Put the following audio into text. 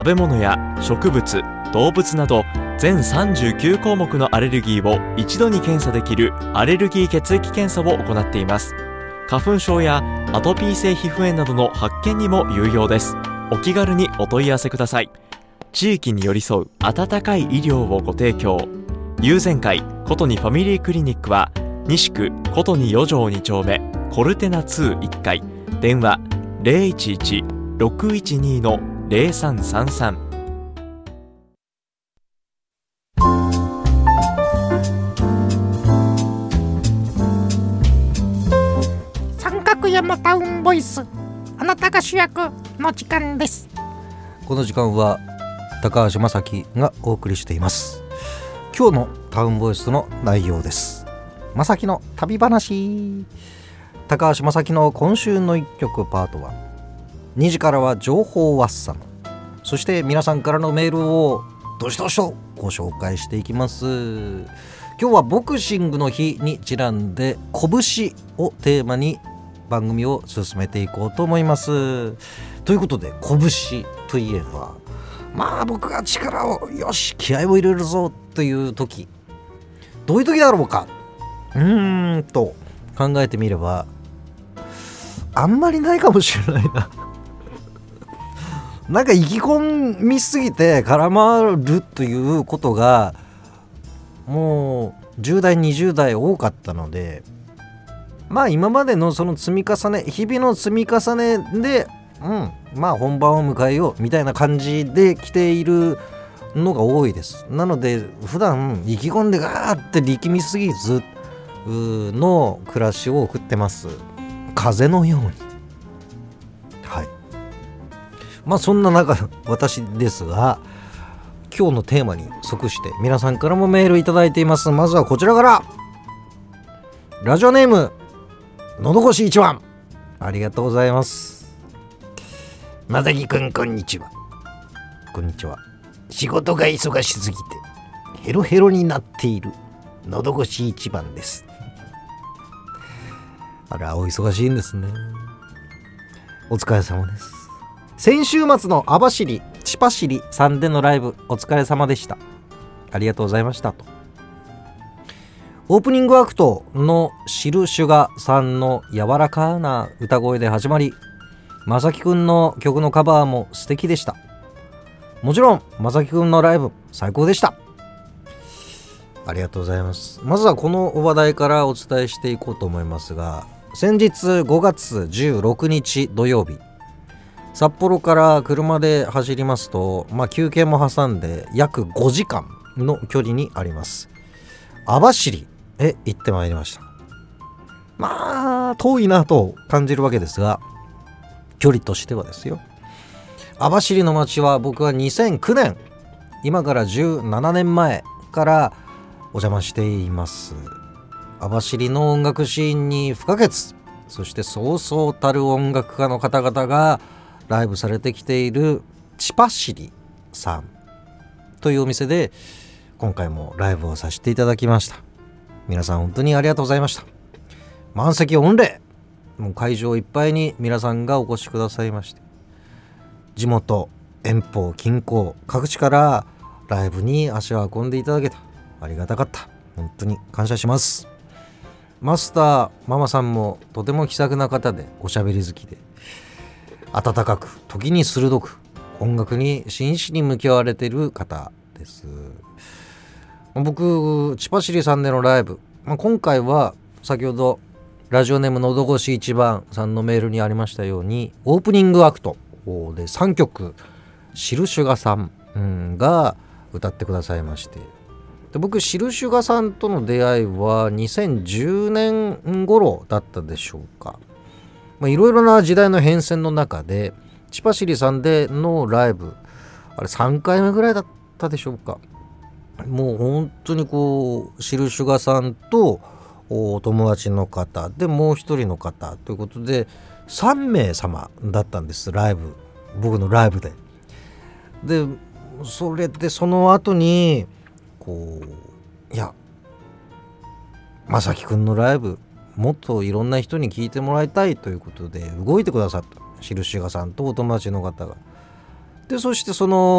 食べ物や植物、動物など全39項目のアレルギーを一度に検査できるアレルギー血液検査を行っています。花粉症やアトピー性皮膚炎などの発見にも有用です。お気軽にお問い合わせください。地域に寄り添う温かい医療をご提供。友善会ことにファミリークリニックは西区ことに4条2丁目コルテナ21階、電話 011-612-0333。 三角山タウンボイス、あなたが主役の時間です。 この時間は高橋正樹がお送りしています。今日のタウンボイスの内容です。正樹の旅話。高橋正樹の今週の一曲パート1。2時からは情報ワッサム、そして皆さんからのメールをどしどしとご紹介していきます。今日はボクシングの日にちなんで拳をテーマに番組を進めていこうと思います。ということで、拳といえば僕が力をよし気合を入れるぞという時、どういう時だろうかと考えてみればあんまりないかもしれないななんか意気込みすぎて絡まるということがもう10代20代多かったので、今までのその積み重ね、日々の積み重ねで本番を迎えようみたいな感じで来ているのが多いです。なので普段意気込んでガーって力みすぎずの暮らしを送ってます。風のように。はい。そんな中私ですが、今日のテーマに即して皆さんからもメールいただいています。まずはこちらから。ラジオネームのどごし一番、ありがとうございます。まさきくん、こんにちは。こんにちは。仕事が忙しすぎてヘロヘロになっているのどごし一番です。あら、お忙しいんですね。お疲れ様です。先週末の網走チパシリさんでのライブ、お疲れ様でした。ありがとうございましたと。オープニングアクトのシルシュガさんの柔らかな歌声で始まり、まさきくんの曲のカバーも素敵でした。もちろんまさきくんのライブ最高でした。ありがとうございます。まずはこの話題からお伝えしていこうと思いますが、先日5月16日土曜日、札幌から車で走りますと、休憩も挟んで約5時間の距離にあります網走へ行ってまいりました。遠いなと感じるわけですが、距離としてはですよ。網走の街は僕は2009年、今から17年前からお邪魔しています。網走の音楽シーンに不可欠、そしてそうそうたる音楽家の方々がライブされてきているチパシリさんというお店で今回もライブをさせていただきました。皆さん本当にありがとうございました。満席御礼、もう会場いっぱいに皆さんがお越しくださいまして、地元遠方近郊各地からライブに足を運んでいただけた、ありがたかった。本当に感謝します。マスターママさんもとても気さくな方で、おしゃべり好きで、温かく時に鋭く音楽に真摯に向き合われている方です。僕チパシリさんでのライブ、今回は先ほどラジオネームのどごし一番さんのメールにありましたように、オープニングアクトで3曲シルシュガさんが歌ってくださいまして、で僕シルシュガさんとの出会いは2010年頃だったでしょうか。いろいろな時代の変遷の中でチパシリさんでのライブ、あれ3回目ぐらいだったでしょうか。もう本当にシルシュガさんとお友達の方でもう一人の方ということで3名様だったんです。ライブ、僕のライブで。でそれでその後にまさきくんのライブもっといろんな人に聞いてもらいたいということで動いてくださったシルシュガさんとお友達の方が。 でそしてその